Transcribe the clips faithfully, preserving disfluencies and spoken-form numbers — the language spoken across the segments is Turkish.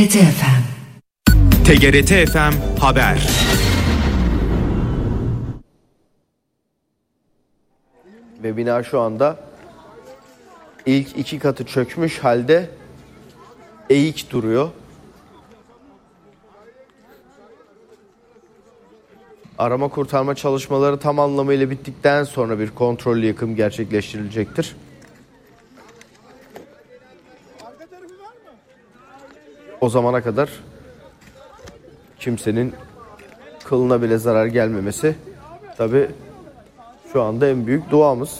T G R T F M T G R T F M Haber. Ve bina şu anda ilk iki katı çökmüş halde eğik duruyor. Arama kurtarma çalışmaları tam anlamıyla bittikten sonra bir kontrollü yıkım gerçekleştirilecektir. O zamana kadar kimsenin kılına bile zarar gelmemesi tabii şu anda en büyük duamız.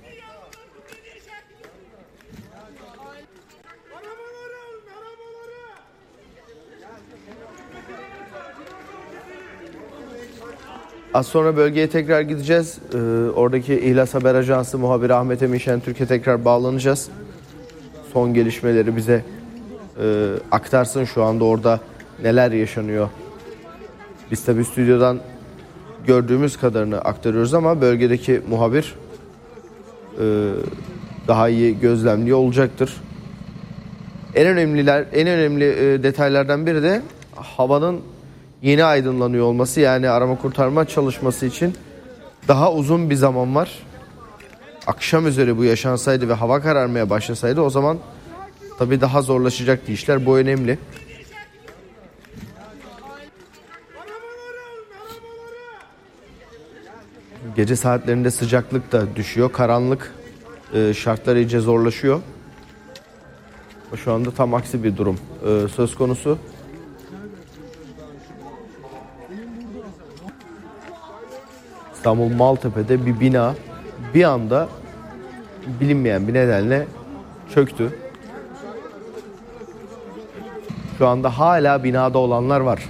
Az sonra bölgeye tekrar gideceğiz. Ee, oradaki İhlas Haber Ajansı muhabiri Ahmet Emin Şentürk'e tekrar bağlanacağız. Son gelişmeleri bize e, aktarsın, şu anda orada neler yaşanıyor. Biz tabii stüdyodan gördüğümüz kadarını aktarıyoruz ama bölgedeki muhabir e, daha iyi gözlemliyor olacaktır. En önemliler, en önemli e, detaylardan biri de havanın yeni aydınlanıyor olması. Yani arama kurtarma çalışması için daha uzun bir zaman var. Akşam üzeri bu yaşansaydı ve hava kararmaya başlasaydı o zaman tabii daha zorlaşacaktı işler. Bu önemli. Gece saatlerinde sıcaklık da düşüyor. Karanlık e, şartlar iyice zorlaşıyor. Şu anda tam aksi bir durum e, söz konusu. İstanbul Maltepe'de bir bina bir anda bilinmeyen bir nedenle çöktü. Şu anda hala binada olanlar var.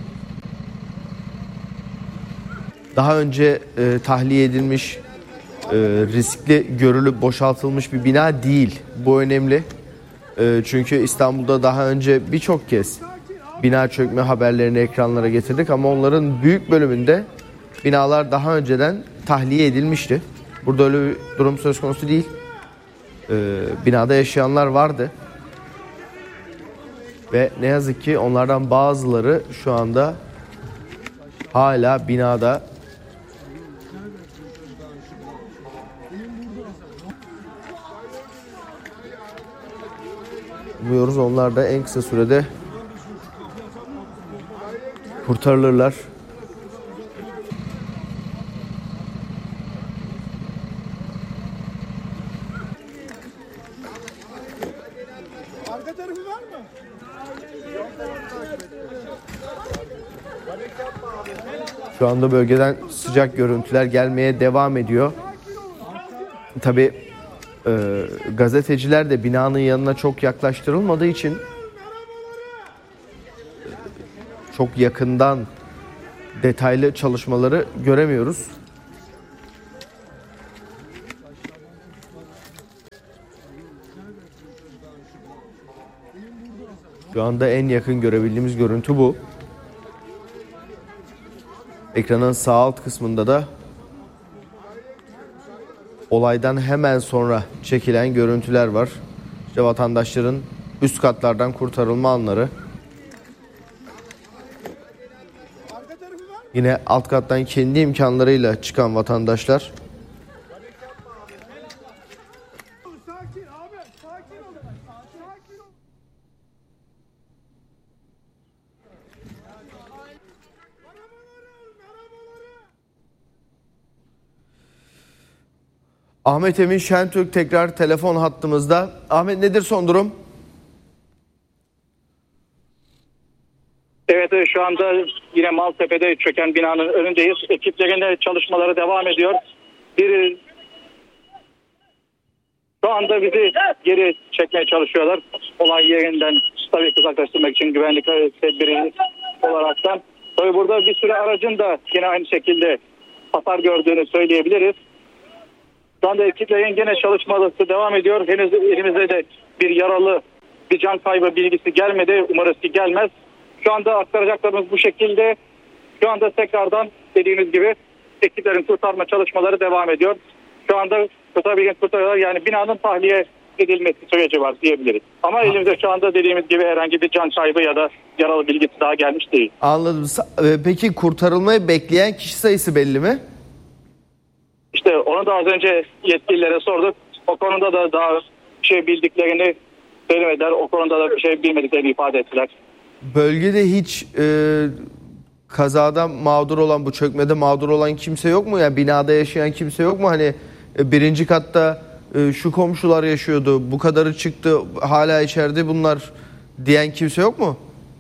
Daha önce e, tahliye edilmiş, e, riskli görülüp boşaltılmış bir bina değil. Bu önemli. E, çünkü İstanbul'da daha önce birçok kez bina çökme haberlerini ekranlara getirdik ama onların büyük bölümünde binalar daha önceden tahliye edilmişti. Burada öyle bir durum söz konusu değil. E, binada yaşayanlar vardı. Ve ne yazık ki onlardan bazıları şu anda hala binada. Umuyoruz onlar da en kısa sürede kurtarılırlar. Arka tarafı var mı? Şu anda bölgeden sıcak görüntüler gelmeye devam ediyor. Tabii e, gazeteciler de binanın yanına çok yaklaştırılmadığı için e, çok yakından detaylı çalışmaları göremiyoruz. Şu anda en yakın görebildiğimiz görüntü bu. Ekranın sağ alt kısmında da olaydan hemen sonra çekilen görüntüler var. İşte vatandaşların üst katlardan kurtarılma anları. Yine alt kattan kendi imkanlarıyla çıkan vatandaşlar. Ahmet Emin Şentürk tekrar telefon hattımızda. Ahmet, nedir son durum? Evet, şu anda yine Maltepe'de çöken binanın önündeyiz. Ekiplerinde çalışmaları devam ediyor. Bir şu anda bizi geri çekmeye çalışıyorlar. Olay yerinden tabii uzaklaştırmak için güvenlik tedbiri olaraktan. Tabii burada bir sürü aracın da yine aynı şekilde hasar gördüğünü söyleyebiliriz. Şu anda ekiplerin gene çalışmaları devam ediyor. Henüz elimizde de bir yaralı, bir can kaybı bilgisi gelmedi. Umarız ki gelmez. Şu anda aktaracaklarımız bu şekilde. Şu anda tekrardan dediğimiz gibi ekiplerin kurtarma çalışmaları devam ediyor. Şu anda kurtarabilen kurtarıyorlar. Yani binanın tahliye edilmesi süreci var diyebiliriz. Ama elimizde şu anda dediğimiz gibi herhangi bir can kaybı ya da yaralı bilgisi daha gelmiş değil. Anladım. Sa- Peki kurtarılmayı bekleyen kişi sayısı belli mi? İşte onu da az önce yetkililere sorduk. O konuda da daha bir şey bildiklerini söylemediler. O konuda da bir şey bilmediklerini ifade ettiler. Bölgede hiç e, kazada mağdur olan, bu çökmede mağdur olan kimse yok mu? Yani binada yaşayan kimse yok mu? Hani e, birinci katta e, şu komşular yaşıyordu, bu kadarı çıktı, hala içeride bunlar diyen kimse yok mu?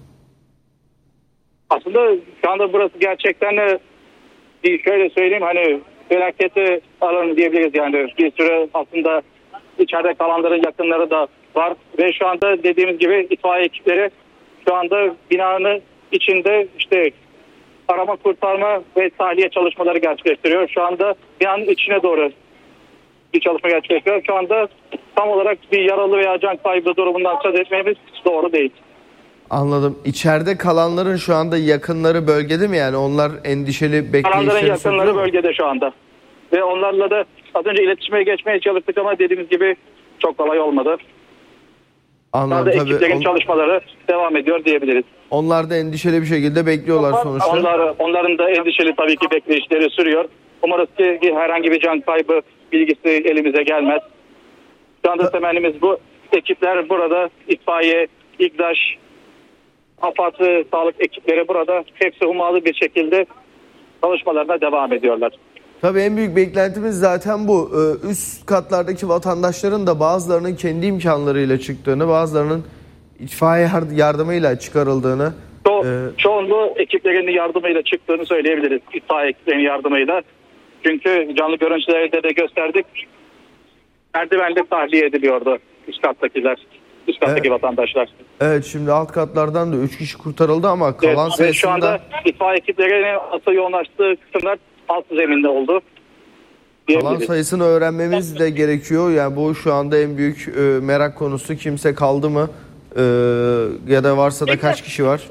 Aslında şu anda burası gerçekten de bir şöyle söyleyeyim, hani felaketi alanı diyebiliriz. Yani bir sürü aslında içeride kalanların yakınları da var ve şu anda dediğimiz gibi itfaiye ekipleri şu anda binanın içinde işte arama kurtarma ve tahliye çalışmaları gerçekleştiriyor. Şu anda binanın içine doğru bir çalışma gerçekleştiriyor. Şu anda tam olarak bir yaralı veya can kaybı durumundan söz etmemiz doğru değil. Anladım. İçeride kalanların şu anda yakınları bölgede mi, yani onlar endişeli bekleyişleri Kalanların yakınları sürdürüyor mu? bölgede şu anda. Ve onlarla da az önce iletişime geçmeye çalıştık ama dediğimiz gibi çok kolay olmadı. Şu anda Anladım. Tabii ekiplerin on, çalışmaları devam ediyor diyebiliriz. onlar da endişeli bir şekilde bekliyorlar sonuçta. Onlar, onların da endişeli tabii ki bekleyişleri sürüyor. Umarız ki herhangi bir can kaybı bilgisi elimize gelmez. Şu anda temennimiz bu. Ekipler burada, itfaiye, İGDAŞ, AFAD, sağlık ekipleri burada hepsi hummalı bir şekilde çalışmalarına devam ediyorlar. Tabii en büyük beklentimiz zaten bu. Ee, Üst katlardaki vatandaşların da bazılarının kendi imkanlarıyla çıktığını, bazılarının itfaiye yardımıyla çıkarıldığını. Ço e... Çoğunluğu ekiplerinin yardımıyla çıktığını söyleyebiliriz. İtfaiye ekiplerinin yardımıyla. Çünkü canlı görüntülerde de gösterdik. Merdivenle tahliye ediliyordu üst kattakiler. Üst kattaki Evet. vatandaşlar. Evet, şimdi alt katlardan da üç kişi kurtarıldı ama kalan Evet, sayısında... şu anda itfaiye ekiplerinin asıl yoğunlaştığı kısımlar alt zeminde oldu. Kalan sayısını öğrenmemiz de gerekiyor. Yani bu şu anda en büyük e, merak konusu. Kimse kaldı mı? E, ya da varsa da kaç kişi var?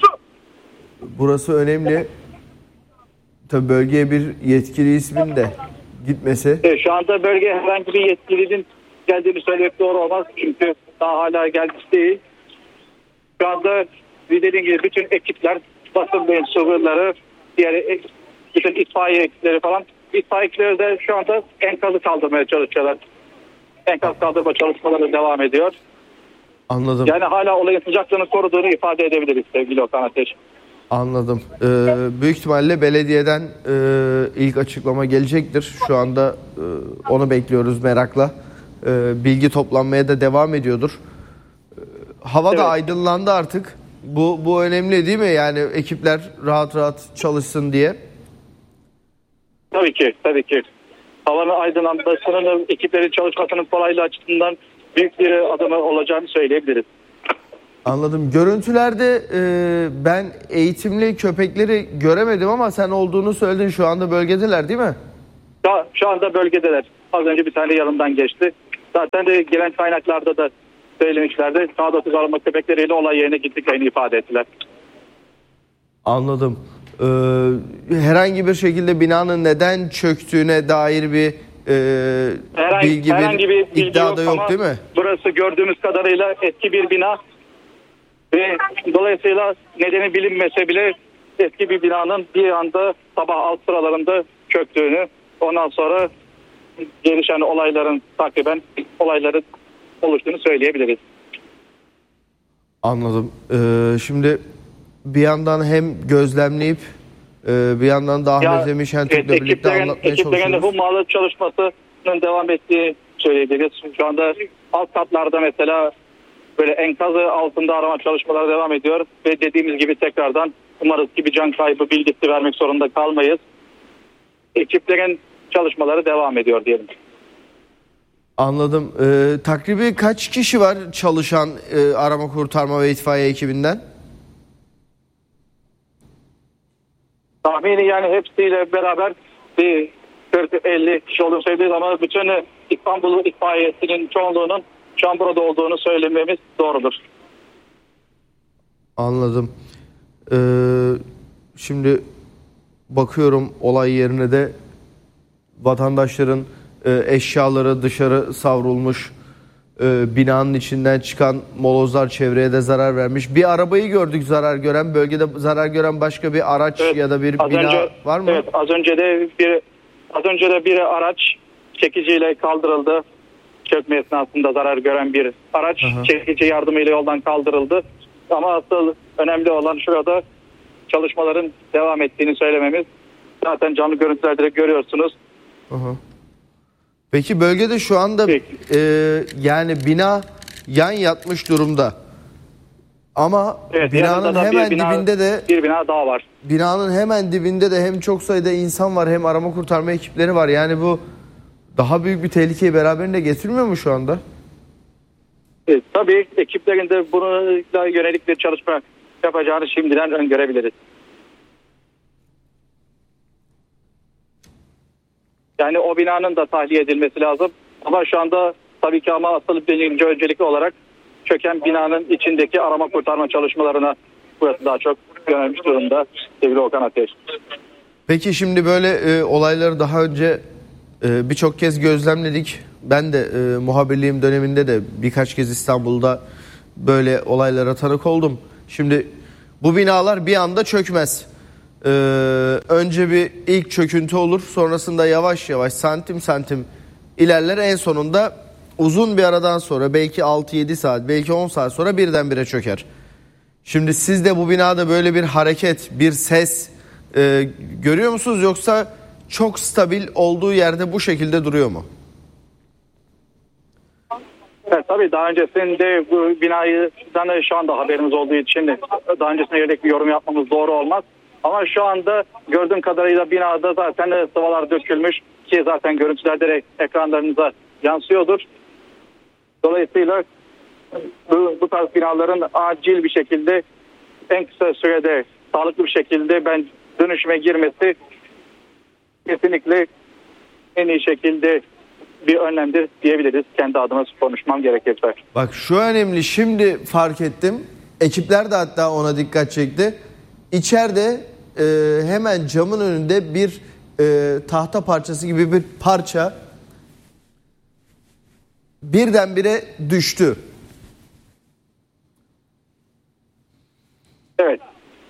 Burası önemli. Tabii bölgeye bir yetkili ismin de gitmesi. Evet, şu anda bölgeye herhangi bir yetkilinin geldiğini söylemek doğru olmaz. Çünkü daha hala gelmiş değil. Şu anda dediğim gibi bütün ekipler, basın mensupları, diğer bütün itfaiye ekipleri falan, itfaiye ekipleri de şu anda enkazı kaldırmaya çalışıyorlar. Enkaz kaldırma çalışmaları devam ediyor. Anladım. Yani hala olayın sıcaklığını koruduğunu ifade edebiliriz sevgili Okan Ateş. Anladım. Ee, büyük ihtimalle belediyeden e, ilk açıklama gelecektir. Şu anda e, onu bekliyoruz merakla. E, bilgi toplanmaya da devam ediyordur. E, hava Evet. da aydınlandı artık. Bu bu önemli değil mi? Yani ekipler rahat rahat çalışsın diye. Tabii ki, tabii ki. Havanın aydınlanmasının, ekiplerin çalışmasının kolaylığı açısından büyük bir adımı olacağını söyleyebiliriz. Anladım. Görüntülerde e, ben eğitimli köpekleri göremedim ama sen olduğunu söyledin. Şu anda bölgedeler değil mi? Şu, şu anda bölgedeler. Az önce bir tane yanından geçti. Zaten de gelen kaynaklarda da söylemişlerdi. K dokuz arama köpekleriyle olay yerine gittiklerini ifade ettiler. Anladım. Ee, herhangi bir şekilde binanın neden çöktüğüne dair bir e, Herhangi, bilgi, herhangi bir bilgi iddia yok, da yok ama değil mi? burası gördüğümüz kadarıyla eski bir bina ve dolayısıyla nedeni bilinmese bile eski bir binanın bir anda sabah alt sıralarında çöktüğünü, ondan sonra gelişen olayların takiben olayların oluştuğunu söyleyebiliriz. Anladım. Ee, şimdi bir yandan hem gözlemleyip e, bir yandan da Ahmet Emin Şentürk'le evet, birlikte anlatmaya ekiplerin çalışıyoruz. bu malı çalışmasının devam ettiği söyleyebiliriz. Şu anda alt katlarda mesela böyle enkazı altında arama çalışmaları devam ediyor ve dediğimiz gibi tekrardan umarız ki bir can kaybı bilgisi vermek zorunda kalmayız. Ekiplerin çalışmaları devam ediyor diyelim. Anladım. Ee, takribi kaç kişi var çalışan e, arama kurtarma ve itfaiye ekibinden? Tahmini yani hepsiyle beraber bir kırk elli kişi olduğunu söyleyebiliriz ama bütün İstanbul itfaiyesinin çoğunluğunun şu an burada olduğunu söylememiz doğrudur. Anladım. Ee, şimdi bakıyorum olay yerine de vatandaşların e, eşyaları dışarı savrulmuş. e, binanın içinden çıkan molozlar çevreye de zarar vermiş. Bir arabayı gördük zarar gören. Bölgede zarar gören başka bir araç Evet, ya da bir az bina önce, var mı? Evet, az önce de bir az önce de bir araç çekiciyle kaldırıldı. Çökme esnasında zarar gören bir araç Aha. çekici yardımıyla yoldan kaldırıldı. Ama asıl önemli olan şurada çalışmaların devam ettiğini söylememiz. Zaten canlı görüntülerde de görüyorsunuz. Aha. Peki bölgede şu anda e, yani bina yan yatmış durumda. Ama Evet, binanın yanında da hemen bir bina, dibinde de bir bina daha var. binanın hemen dibinde de hem çok sayıda insan var hem arama kurtarma ekipleri var. Yani bu daha büyük bir tehlikeyi beraberinde getirmiyor mu şu anda? Evet, tabii ekiplerin de buna yönelik bir çalışma yapacağını şimdiden öngörebiliriz. Yani o binanın da tahliye edilmesi lazım. Ama şu anda tabii ki ama asıl birinci öncelikli olarak çöken binanın içindeki arama kurtarma çalışmalarına burası daha çok yönelmiş durumda sevgili Okan Ateş. Peki şimdi böyle e, olayları daha önce e, birçok kez gözlemledik. Ben de e, muhabirliğim döneminde de birkaç kez İstanbul'da böyle olaylara tanık oldum. Şimdi bu binalar bir anda çökmez. Ee, önce bir ilk çöküntü olur, sonrasında yavaş yavaş santim santim ilerler, en sonunda uzun bir aradan sonra belki altı yedi saat belki on saat sonra birdenbire çöker. Şimdi siz de bu binada böyle bir hareket, bir ses e, görüyor musunuz, yoksa çok stabil olduğu yerde bu şekilde duruyor mu? Evet, tabii daha öncesinde bu binaydan şu anda haberimiz olduğu için daha öncesine yönelik bir yorum yapmamız doğru olmaz. Ama şu anda gördüğüm kadarıyla binada zaten sıvalar dökülmüş ki zaten görüntülerde de ekranlarınıza yansıyordur. Dolayısıyla bu, bu tarz binaların acil bir şekilde en kısa sürede sağlıklı bir şekilde ben dönüşüme girmesi kesinlikle en iyi şekilde bir önlemdir diyebiliriz. Kendi adıma konuşmam gerekirse. Bak şu önemli, şimdi fark ettim. Ekipler de hatta ona dikkat çekti. İçeride e, hemen camın önünde bir e, tahta parçası gibi bir parça birdenbire düştü. Evet.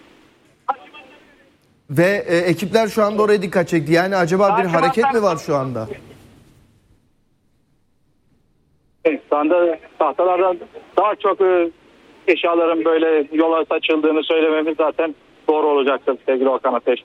Ve e, ekipler şu anda oraya dikkat çekti. Yani acaba bir hareket mi var şu anda? Evet, şu anda tahtalardan daha çok e, eşyaların böyle yola saçıldığını söylememiz zaten doğru olacaktır sevgili Okan Ateş.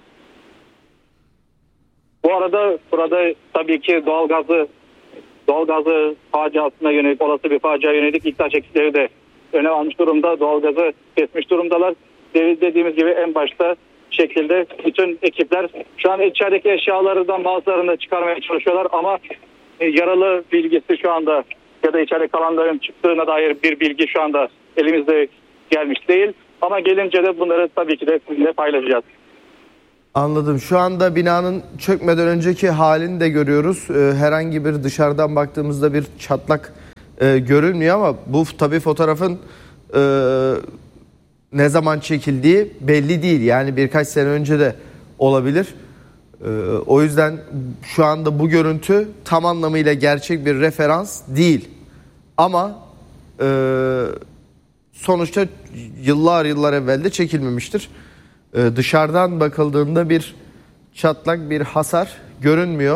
Bu arada burada tabii ki doğalgazı doğalgazı faciasına yönelik, olası bir facia yönelik İKTİAŞ ekipleri de öne almış durumda. Doğalgazı kesmiş durumdalar. Dediğimiz gibi en başta şekilde bütün ekipler şu an içerideki eşyalardan bazılarını çıkarmaya çalışıyorlar ama yaralı bilgisi şu anda ya da içeride kalanların çıktığına dair bir bilgi şu anda elimizde gelmiş değil. Ama gelince de bunları tabii ki de sizinle paylaşacağız. Anladım. Şu anda binanın çökmeden önceki halini de görüyoruz. Ee, herhangi bir dışarıdan baktığımızda bir çatlak e, görünmüyor ama bu tabii fotoğrafın e, ne zaman çekildiği belli değil. Yani birkaç sene önce de olabilir. E, o yüzden şu anda bu görüntü tam anlamıyla gerçek bir referans değil. Ama e, sonuçta yıllar yıllar evvel de çekilmemiştir. Ee, dışarıdan bakıldığında bir çatlak, bir hasar görünmüyor.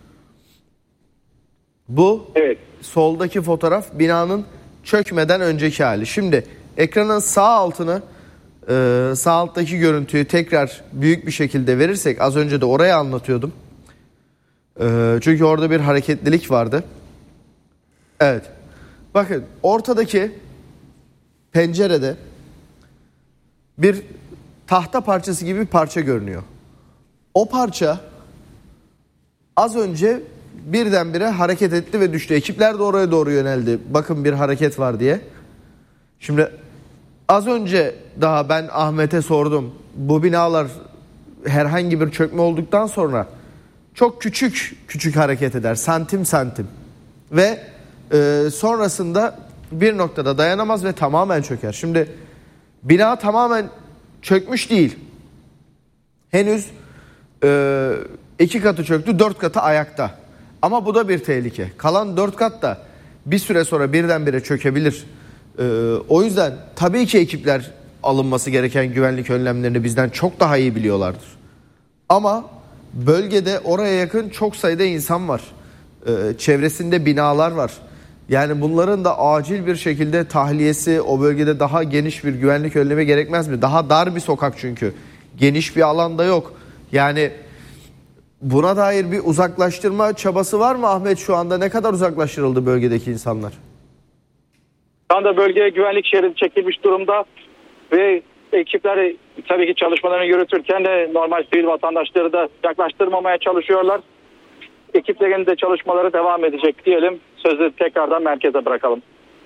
Bu evet. Soldaki fotoğraf binanın çökmeden önceki hali. Şimdi ekranın sağ altını, e, sağ alttaki görüntüyü tekrar büyük bir şekilde verirsek, az önce de oraya anlatıyordum. E, çünkü orada bir hareketlilik vardı. Evet. Bakın ortadaki pencerede bir tahta parçası gibi bir parça görünüyor. O parça az önce birdenbire hareket etti ve düştü. Ekipler de oraya doğru yöneldi. Bakın bir hareket var diye. Şimdi az önce daha ben Ahmet'e sordum. Bu binalar herhangi bir çökme olduktan sonra çok küçük küçük hareket eder. Santim santim. Ve e, sonrasında bir noktada dayanamaz ve tamamen çöker. Şimdi bina tamamen çökmüş değil. Henüz e, iki katı çöktü, dört katı ayakta. Ama bu da bir tehlike. Kalan dört kat da bir süre sonra birdenbire çökebilir. Ee, o yüzden tabii ki ekipler alınması gereken güvenlik önlemlerini bizden çok daha iyi biliyorlardır. Ama bölgede oraya yakın çok sayıda insan var. Ee, çevresinde binalar var. Yani bunların da acil bir şekilde tahliyesi, o bölgede daha geniş bir güvenlik önlemi gerekmez mi? Daha dar bir sokak çünkü. Geniş bir alanda yok. Yani buna dair bir uzaklaştırma çabası var mı Ahmet şu anda? Ne kadar uzaklaştırıldı bölgedeki insanlar? Şu anda bölgeye güvenlik şeridi çekilmiş durumda ve ekipler tabii ki çalışmalarını yürütürken de normal sivil vatandaşları da yaklaştırmamaya çalışıyorlar. Ekiplerin de çalışmaları devam edecek diyelim. Sözü tekrardan merkeze bırakalım.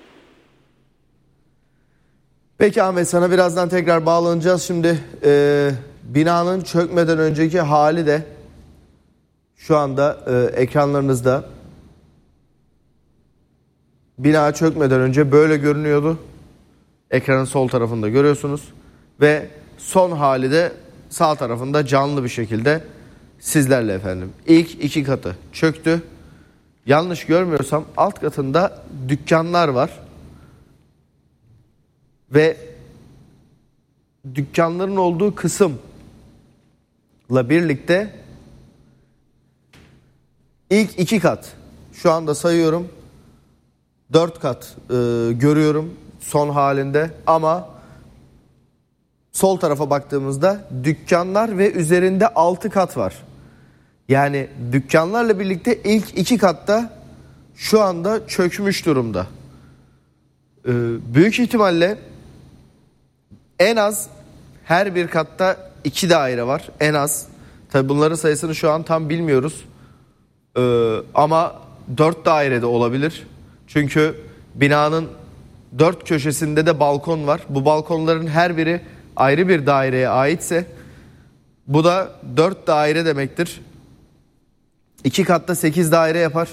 Peki Ahmet, sana birazdan tekrar bağlanacağız. Şimdi e, binanın çökmeden önceki hali de şu anda e, ekranlarınızda. Bina çökmeden önce böyle görünüyordu. Ekranın sol tarafında görüyorsunuz. Ve son hali de sağ tarafında canlı bir şekilde sizlerle efendim. İlk iki katı çöktü. Yanlış görmüyorsam alt katında dükkanlar var. Ve dükkanların olduğu kısımla birlikte ilk iki kat, şu anda sayıyorum, dört kat e, görüyorum son halinde, ama sol tarafa baktığımızda dükkanlar ve üzerinde altı kat var. Yani dükkanlarla birlikte ilk iki katta şu anda çökmüş durumda. Ee, büyük ihtimalle en az her bir katta iki daire var. En az. Tabi bunların sayısını şu an tam bilmiyoruz. Ee, ama dört daire de olabilir. Çünkü binanın dört köşesinde de balkon var. Bu balkonların her biri ayrı bir daireye aitse bu da dört daire demektir. İki katta sekiz daire yapar.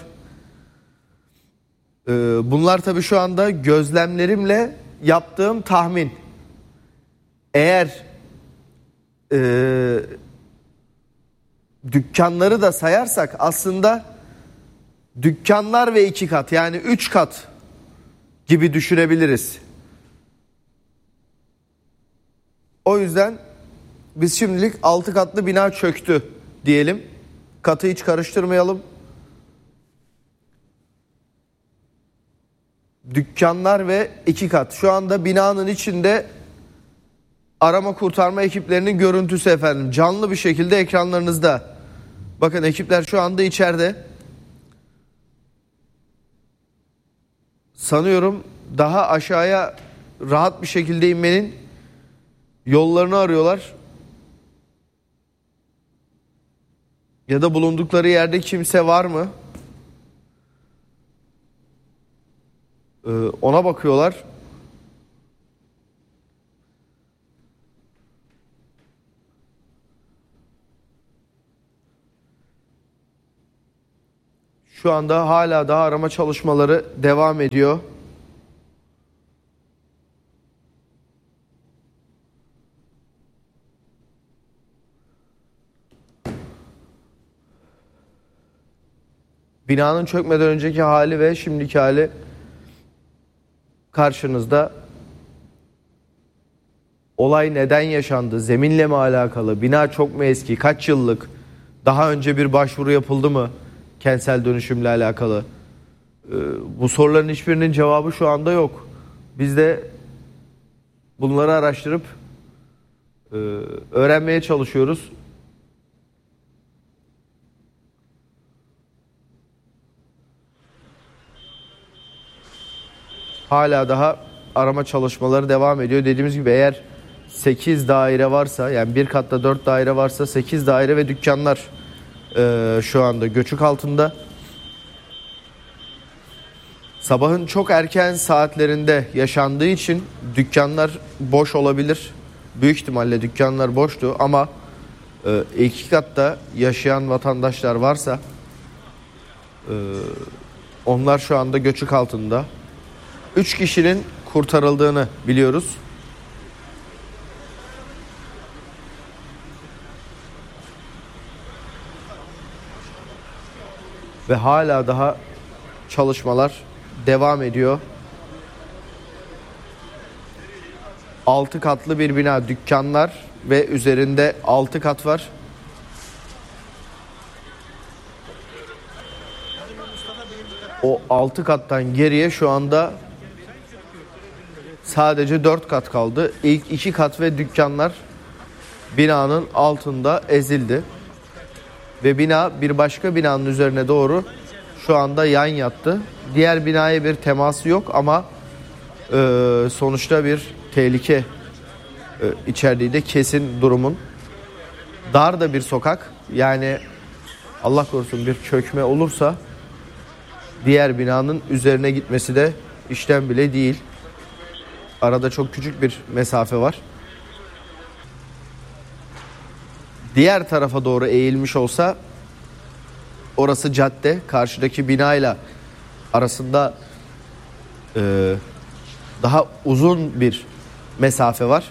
Ee, bunlar tabii şu anda gözlemlerimle yaptığım tahmin. Eğer e, dükkanları da sayarsak aslında dükkanlar ve iki kat, yani üç kat gibi düşünebiliriz. O yüzden biz şimdilik altı katlı bina çöktü diyelim. Katı hiç karıştırmayalım. Dükkanlar ve iki kat. Şu anda binanın içinde arama kurtarma ekiplerinin görüntüsü efendim. Canlı bir şekilde ekranlarınızda. Bakın, ekipler şu anda içeride. Sanıyorum daha aşağıya rahat bir şekilde inmenin yollarını arıyorlar. Ya da bulundukları yerde kimse var mı? Ee, ona bakıyorlar. Şu anda hala daha arama çalışmaları devam ediyor. Binanın çökmeden önceki hali ve şimdiki hali karşınızda. Olay neden yaşandı? Zeminle mi alakalı? Bina çok mu eski? Kaç yıllık? Daha önce bir başvuru yapıldı mı kentsel dönüşümle alakalı? Ee, bu soruların hiçbirinin cevabı şu anda yok. Biz de bunları araştırıp e, öğrenmeye çalışıyoruz. Hala daha arama çalışmaları devam ediyor. Dediğimiz gibi eğer sekiz daire varsa, yani bir katta dört daire varsa sekiz daire ve dükkanlar e, şu anda göçük altında. Sabahın çok erken saatlerinde yaşandığı için dükkanlar boş olabilir. Büyük ihtimalle dükkanlar boştu ama e, iki katta yaşayan vatandaşlar varsa e, onlar şu anda göçük altında. Üç kişinin kurtarıldığını biliyoruz. Ve hala daha çalışmalar devam ediyor. Altı katlı bir bina, dükkanlar ve üzerinde altı kat var. O altı kattan geriye şu anda sadece dört kat kaldı. İlk iki kat ve dükkanlar binanın altında ezildi. Ve bina bir başka binanın üzerine doğru şu anda yan yattı. Diğer binaya bir teması yok ama e, sonuçta bir tehlike e, içerdiği de kesin durumun. Dar da bir sokak, yani Allah korusun bir çökme olursa diğer binanın üzerine gitmesi de işten bile değil. Arada çok küçük bir mesafe var. Diğer tarafa doğru eğilmiş olsa orası cadde, karşıdaki binayla arasında e, daha uzun bir mesafe var.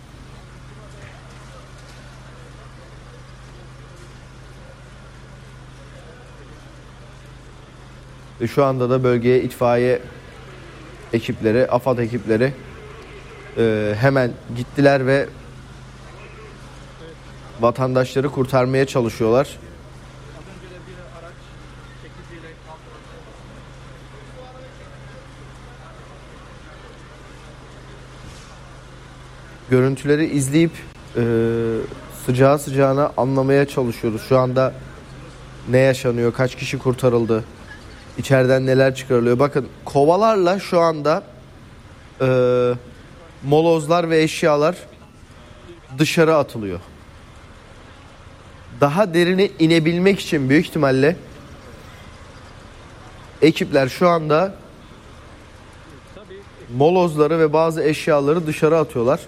Ve şu anda da bölgeye itfaiye ekipleri, AFAD ekipleri e, hemen gittiler ve vatandaşları kurtarmaya çalışıyorlar. Görüntüleri izleyip e, sıcağı sıcağına anlamaya çalışıyoruz. Şu anda ne yaşanıyor, kaç kişi kurtarıldı, içeriden neler çıkarılıyor. Bakın kovalarla şu anda e, molozlar ve eşyalar dışarı atılıyor. Daha derine inebilmek için büyük ihtimalle ekipler şu anda molozları ve bazı eşyaları dışarı atıyorlar.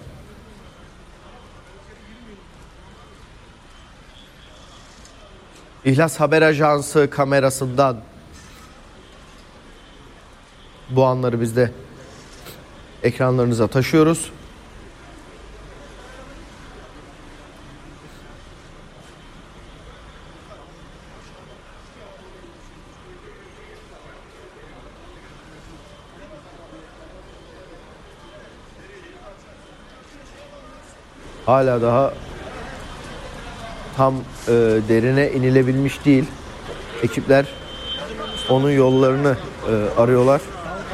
İhlas Haber Ajansı kamerasından bu anları biz de ekranlarınıza taşıyoruz. Hala daha tam e, derine inilebilmiş değil. Ekipler onun yollarını e, arıyorlar.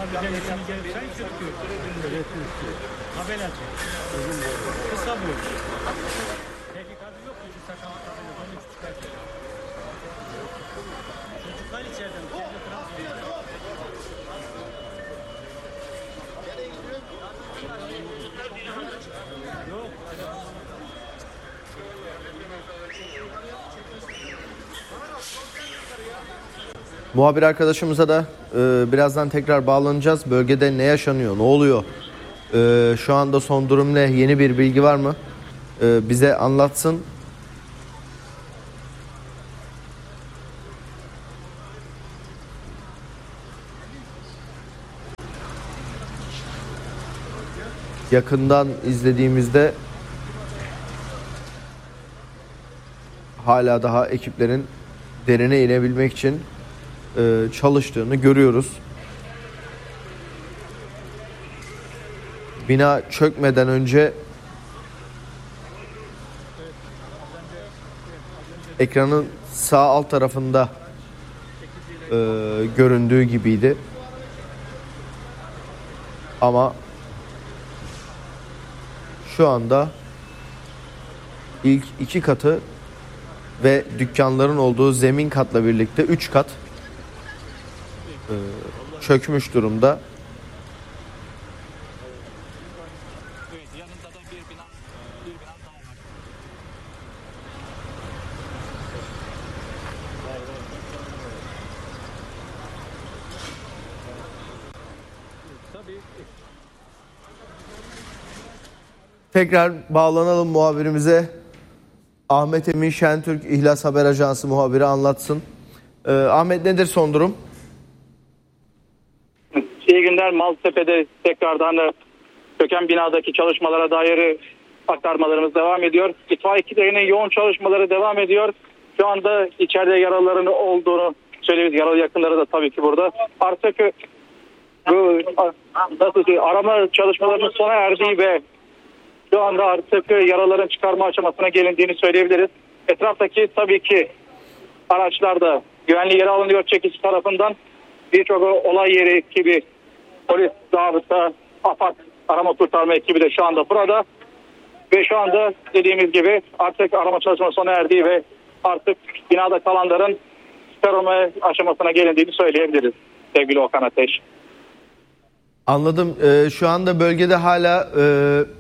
Muhabir arkadaşımıza da e, birazdan tekrar bağlanacağız. Bölgede ne yaşanıyor, ne oluyor? E, şu anda son durum ne? Yeni bir bilgi var mı? E, bize anlatsın. Yakından izlediğimizde hala daha ekiplerin derine inebilmek için çalıştığını görüyoruz. Bina çökmeden önce ekranın sağ alt tarafında e, göründüğü gibiydi. Ama şu anda ilk iki katı ve dükkanların olduğu zemin katla birlikte üç kat e, çökmüş durumda. Tekrar bağlanalım muhabirimize. Ahmet Emin Şentürk, İhlas Haber Ajansı muhabiri anlatsın. Ee, Ahmet, nedir son durum? İyi günler. Maltepe'de tekrardan çöken binadaki çalışmalara dair aktarmalarımız devam ediyor. İtfaiye ekiplerinin yoğun çalışmaları devam ediyor. Şu anda içeride yaralıların olduğunu söylüyoruz. Yaralı yakınları da tabii ki burada. Artık bu nasıl diyeyim, arama çalışmalarının sona erdiği ve şu anda artık yaraların çıkarma aşamasına gelindiğini söyleyebiliriz. Etraftaki tabii ki araçlar da güvenli yere alınıyor çekici tarafından. Birçok olay yeri ekibi, polis, zabıta, AFAD, arama kurtarma ekibi de şu anda burada. Ve şu anda dediğimiz gibi artık arama çalışması sona erdiği ve artık binada kalanların çıkarılma aşamasına gelindiğini söyleyebiliriz sevgili Okan Ateş. Anladım. Ee, şu anda bölgede hala e,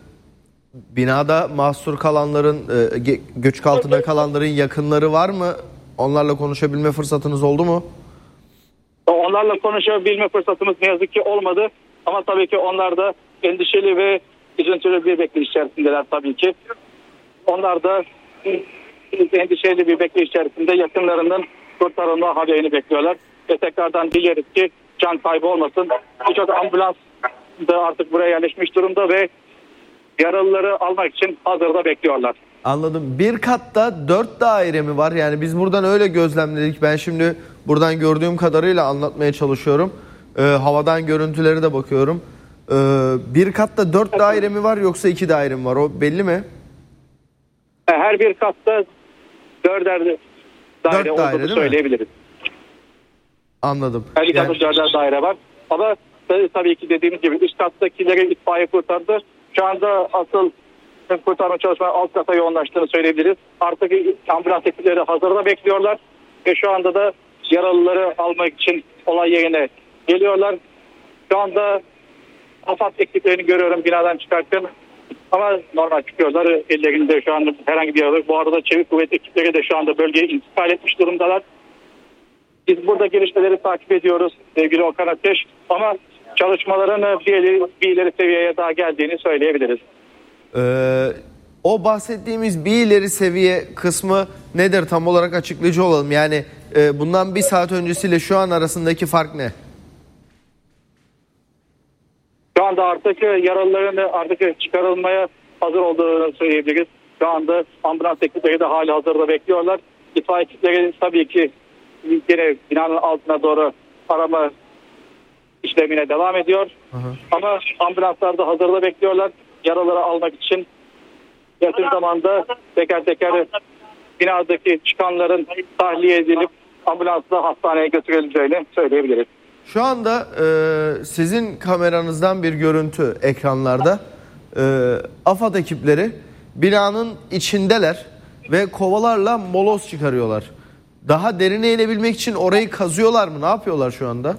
binada mahsur kalanların, e, ge- göçük altında kalanların yakınları var mı? Onlarla konuşabilme fırsatınız oldu mu? Onlarla konuşabilme fırsatımız ne yazık ki olmadı. Ama tabii ki onlar da endişeli ve üzüntülü bir bekleyiş içerisindeler tabii ki. Onlar da endişeli bir bekleyiş içerisinde yakınlarının kurtarılma haberini bekliyorlar. Ve tekrardan dileriz ki can kaybı olmasın. Birçok ambulans da artık buraya yerleşmiş durumda ve yaralıları almak için hazırda bekliyorlar. Anladım. Bir katta dört daire mi var? Yani biz buradan öyle gözlemledik. Ben şimdi buradan gördüğüm kadarıyla anlatmaya çalışıyorum. Ee, havadan görüntülere de bakıyorum. Ee, bir katta dört daire mi var yoksa iki daire mi var? O belli mi? Her bir katta dörder daire, daire olduğunu söyleyebiliriz. Anladım. Her iki Yani... katta dörder daire var. Ama tabii ki dediğimiz gibi üst kattakileri itfaiye kurtardı. Şu anda asıl kurtarma çalışmaları alt kata yoğunlaştığını söyleyebiliriz. Artık ambulans ekipleri hazırda bekliyorlar. Ve şu anda da yaralıları almak için olay yerine geliyorlar. Şu anda AFAD ekiplerini görüyorum binadan çıkarken. Ama normal çıkıyorlar. Ellerinde şu anda herhangi bir yaralı. Bu arada çevik kuvvet ekipleri de şu anda bölgeye intikal etmiş durumdalar. Biz burada gelişmeleri takip ediyoruz sevgili Okan Ateş. Ama çalışmaların bir ileri, bir ileri seviyeye daha geldiğini söyleyebiliriz. Ee, o bahsettiğimiz bir ileri seviye kısmı nedir tam olarak açıklayıcı olalım. Yani e, bundan bir saat öncesiyle şu an arasındaki fark ne? Şu anda artık yaralıların artık çıkarılmaya hazır olduğunu söyleyebiliriz. Şu anda ambulans ekipleri de hali hazırda bekliyorlar. İtfaiye ekipleri tabii ki yine binanın altına doğru arama işlemine devam ediyor. Hı hı. Ama ambulanslar da hazırda bekliyorlar. Yaraları almak için yakın zamanda teker teker binadaki çıkanların tahliye edilip ambulansla hastaneye götürüleceğini söyleyebiliriz. Şu anda e, sizin kameranızdan bir görüntü ekranlarda. E, AFAD ekipleri binanın içindeler ve kovalarla moloz çıkarıyorlar. Daha derine inebilmek için orayı kazıyorlar mı? Ne yapıyorlar şu anda?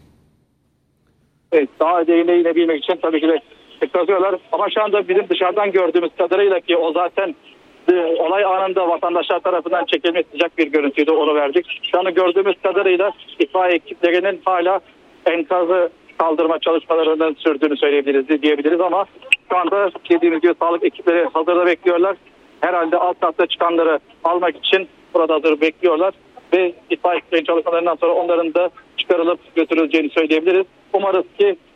Evet, daha derine inebilmek için tabii ki de kazıyorlar. Ama şu anda bizim dışarıdan gördüğümüz kadarıyla ki o zaten olay anında vatandaşlar tarafından çekilmiş sıcak bir görüntüydü, onu verdik. Şu anda gördüğümüz kadarıyla itfaiye ekiplerinin hala enkazı kaldırma çalışmalarının sürdüğünü söyleyebiliriz, diyebiliriz ama şu anda dediğimiz gibi sağlık ekipleri hazırda bekliyorlar. Herhalde alt katta çıkanları almak için burada hazır bekliyorlar ve itfaiye ekiplerinin çalışmalarından sonra onların da çıkarılıp götürüleceğini söyleyebiliriz. Umarız ki